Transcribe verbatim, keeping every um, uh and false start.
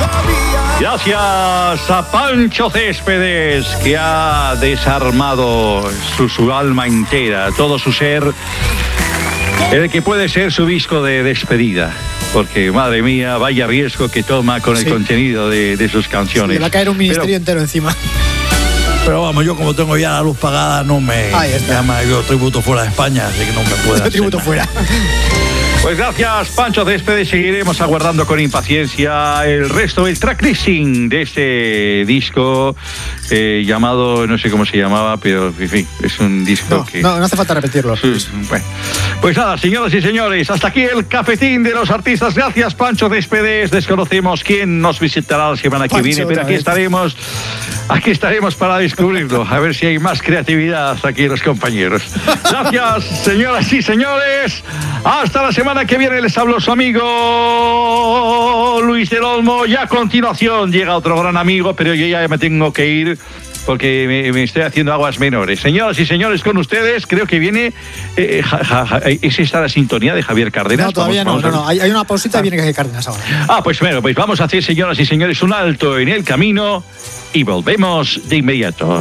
Gracias a Pancho Céspedes, que ha desarmado su, su alma entera, todo su ser, el que puede ser su disco de despedida. Porque, madre mía, vaya riesgo que toma con el sí. contenido de, de sus canciones. Sí, le va a caer un ministerio Pero, entero encima. Pero vamos, yo como tengo ya la luz pagada, no me llama yo tributo fuera de España, así que no me puedo hacer tributo nada. fuera. Pues gracias, Pancho Céspedes. Seguiremos aguardando con impaciencia el resto del tracklisting de este disco eh, llamado, no sé cómo se llamaba, pero en fin, es un disco no, que... No, no hace falta repetirlo. Bueno. Pues nada, señoras y señores, hasta aquí el cafetín de los artistas. Gracias, Pancho Céspedes. Desconocemos quién nos visitará la semana que Pancho, viene, pero aquí vez. estaremos... Aquí estaremos para descubrirlo, a ver si hay más creatividad aquí los compañeros. Gracias, señoras y señores. Hasta la semana que viene. Les habló su amigo Luis del Olmo. Y a continuación llega otro gran amigo, pero yo ya me tengo que ir porque me, me estoy haciendo aguas menores. Señoras y señores, con ustedes creo que viene... Eh, ja, ja, ja, ¿Es esta la sintonía de Javier Cárdenas? No, todavía vamos, no, vamos no, no. Hay, hay una pausita y viene Javier Cárdenas ahora. Ah, pues bueno, pues vamos a hacer, señoras y señores, un alto en el camino y volvemos de inmediato.